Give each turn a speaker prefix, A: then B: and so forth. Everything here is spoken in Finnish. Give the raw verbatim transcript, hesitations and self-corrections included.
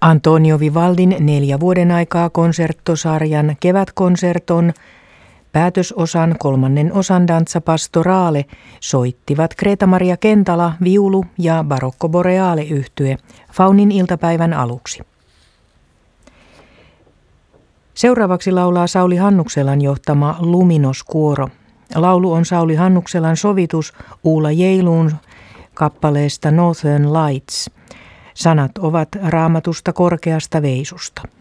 A: Antonio Vivaldin neljä vuoden aikaa konserttosarjan kevätkonserton päätösosan kolmannen osan Danza Pastorale soittivat Greta-Maria Kentala, viulu ja Barocco Boreale -yhtye Faunin iltapäivän aluksi. Seuraavaksi laulaa Sauli Hannukselan johtama Luminos Kuoro. Laulu on Sauli Hannukselan sovitus Uula Jeiluun kappaleesta Northern Lights. Sanat ovat Raamatusta korkeasta veisusta.